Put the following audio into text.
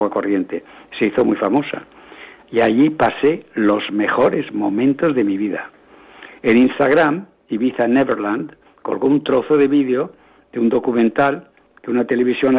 corriente. Se hizo muy famosa. Y allí pasé los mejores momentos de mi vida. En Instagram, Ibiza Neverland colgó un trozo de vídeo de un documental que una televisión